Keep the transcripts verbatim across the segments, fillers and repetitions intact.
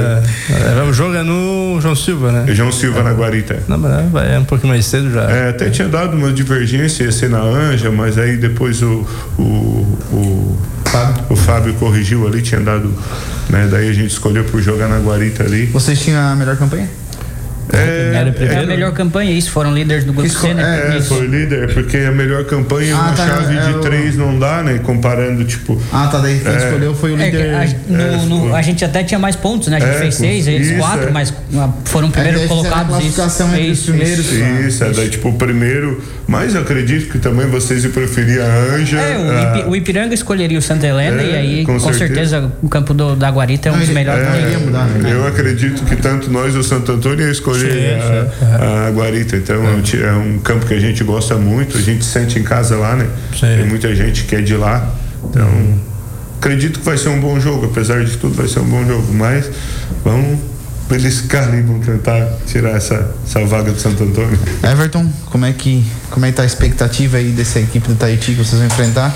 É, o jogo é no João Silva, né? É João Silva, é, na Guarita. Não, mas é um pouquinho mais cedo já. É, até tinha dado uma divergência, ia ser na Anja, mas aí depois o o, o, Fábio. o Fábio corrigiu ali, tinha dado, né? Daí a gente escolheu por jogar na Guarita ali. Vocês tinham a melhor campanha? É, é a melhor campanha, isso, foram líderes do grupo C, né? É, isso. Foi líder, porque a melhor campanha, ah, uma tá, chave é, de é, três não dá, né? Comparando, tipo... Ah, tá, daí quem é, escolheu foi o líder... É, a, no, é, no, a gente até tinha mais pontos, né? A gente é, fez seis, eles isso, quatro, é. mas foram primeiro colocados. Isso, entre os primeiros. Isso, isso, isso, é, daí tipo o primeiro... Mas eu acredito que também vocês preferiam a Anja. É, o, a, Ipi, o Ipiranga escolheria o Santa Helena, é, e aí com, com certeza. certeza o campo do, da Guarita é um dos melhores. É, mudar, né? Eu acredito que tanto nós o Santo Antônio ia escolher a, a Guarita, então é. é um campo que a gente gosta muito, a gente sente em casa lá, né? Sim. Tem muita gente que é de lá, então hum. acredito que vai ser um bom jogo, apesar de tudo vai ser um bom jogo, mas vamos beliscar ali, vamos tentar tirar essa, essa vaga do Santo Antônio. Everton, como é que como é que tá a expectativa aí dessa equipe do Tahiti que vocês vão enfrentar?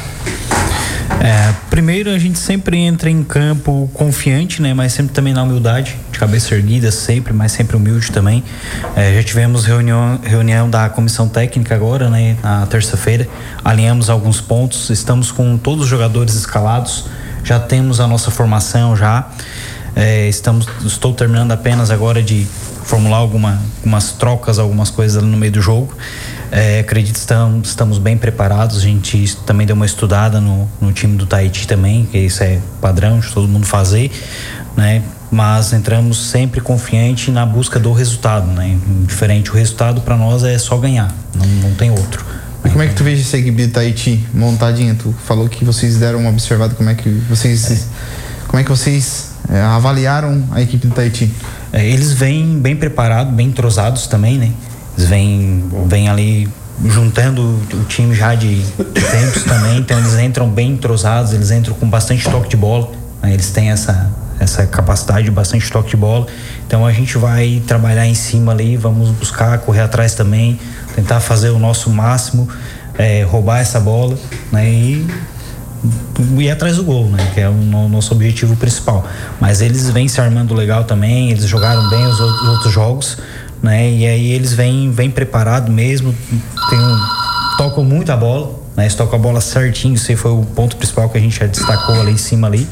É, primeiro a gente sempre entra em campo confiante, né? Mas sempre também na humildade, de cabeça erguida sempre, mas sempre humilde também. É, já tivemos reunião, reunião da comissão técnica agora, né? Na terça-feira, alinhamos alguns pontos, estamos com todos os jogadores escalados, já temos a nossa formação já. É, estamos, estou terminando apenas agora de formular alguma, algumas trocas, algumas coisas ali no meio do jogo. É, acredito que estamos, estamos bem preparados. A gente também deu uma estudada no, no time do Tahiti também, que isso é padrão de todo mundo fazer, né? Mas entramos sempre confiante na busca do resultado, né? Diferente, o resultado para nós é só ganhar, não, não tem outro. E como é que tu vês essa equipe do Tahiti montadinha? Tu falou que vocês deram uma observada, como é que vocês é. como é que vocês é, avaliaram a equipe do Tahiti? É, eles vêm bem preparados, bem entrosados também, né? Eles vêm, vêm ali juntando o time já de, de tempos também, então eles entram bem entrosados, eles entram com bastante toque de bola, né? Eles têm essa, essa capacidade de bastante toque de bola, então a gente vai trabalhar em cima ali, vamos buscar correr atrás também, tentar fazer o nosso máximo, é, roubar essa bola, né? E ir atrás do gol, né? Que é o nosso objetivo principal. Mas eles vêm se armando legal também, eles jogaram bem os outros jogos, né? E aí eles vêm, vêm preparado mesmo, tem um, tocam muito a bola, né? Eles tocam a bola certinho, isso aí foi o ponto principal que a gente já destacou ali em cima ali.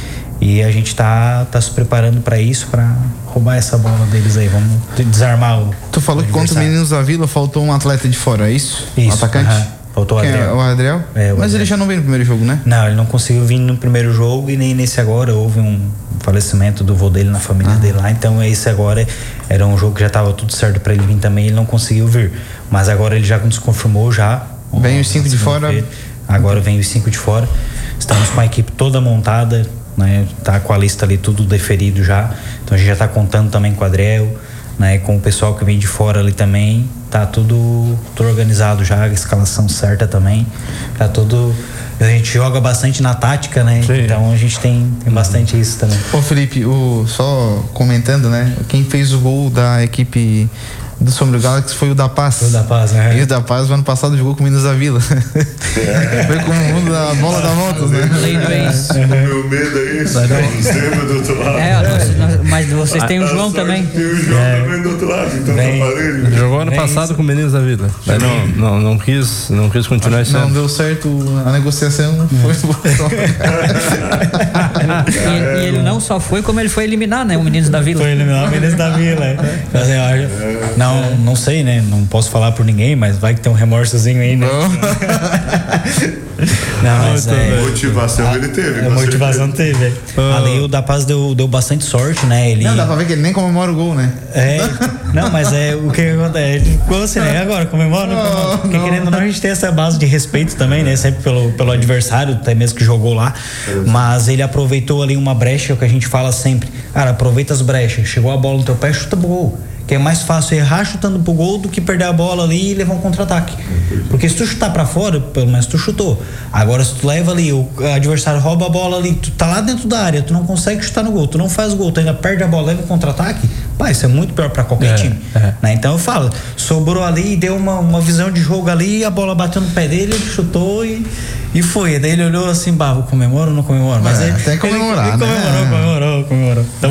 E a gente tá, tá se preparando para isso, para roubar essa bola deles aí, vamos desarmar o... Tu falou que contra os meninos da Vila faltou um atleta de fora, é isso? Isso. Um atacante? Uh-huh. Faltou o Quem Adriel. É, o Adriel? É, o Mas Adriel. Ele já não veio no primeiro jogo, né? Não, ele não conseguiu vir no primeiro jogo e nem nesse agora. Houve um falecimento do vô dele na família ah. dele lá. Então esse agora era um jogo que já estava tudo certo para ele vir também. Ele não conseguiu vir. Mas agora ele já nos confirmou já. Vem os cinco de fora. Agora vem os cinco de fora. Estamos com a equipe toda montada, né? Tá com a lista ali tudo deferido já. Então a gente já está contando também com o Adriel, né? Com o pessoal que vem de fora ali também. Tá tudo, tudo organizado já, a escalação certa também. Tá tudo. A gente joga bastante na tática, né? Sim. Então a gente tem, tem bastante isso também. Ô Felipe, o, só comentando, né? Quem fez o gol da equipe do Sombrio Galaxy foi o da Paz. Foi o da Paz, né? E o da Paz, no ano passado, jogou com o Meninos da Vila. É. Foi com o mundo da bola da volta, né? Lei do ex. O meu medo é esse, né? Do outro lado. É, nós, mas vocês têm o João também. Tem o João é. também do outro lado, então Bem, tá parelho. Jogou ano passado isso. com o Meninos da Vila. Mas não, não, não, quis, não quis continuar esse Não ano. deu certo, a negociação foi boa. e, e ele não só foi, como ele foi eliminar, né? O Meninos da Vila. Foi eliminar o Meninos da Vila. É. Não, não sei, né? Não posso falar por ninguém, mas vai que tem um remorsozinho aí, né? Não, não mas é, motivação ele teve. A motivação teve. É. Ah. Ali o da Paz deu, deu bastante sorte, né? Ele... Não, dá pra ver que ele nem comemora o gol, né? É, não, mas é o que acontece. Ele ficou assim, né? Agora, comemora, não, comemora. Porque não. Querendo ou não, a gente tem essa base de respeito também, né? Sempre pelo, pelo adversário, até mesmo que jogou lá. Mas ele aproveitou ali uma brecha, que a gente fala sempre. Cara, aproveita as brechas. Chegou a bola no teu pé, chuta pro gol. Que é mais fácil errar chutando pro gol do que perder a bola ali e levar um contra-ataque. Porque se tu chutar pra fora, pelo menos tu chutou. Agora se tu leva ali, o adversário rouba a bola ali, tu tá lá dentro da área, tu não consegue chutar no gol, tu não faz gol, tu ainda perde a bola, leva um contra-ataque, pá, isso é muito pior pra qualquer é, time. É. Né? Então eu falo, sobrou ali e deu uma, uma visão de jogo ali, a bola bateu no pé dele, ele chutou e, e foi. Daí ele olhou assim, bah, comemora ou não comemora? Mas é, ele, tem que comemorar, ele, ele né? comemorou, comemorou, comemorou. Então,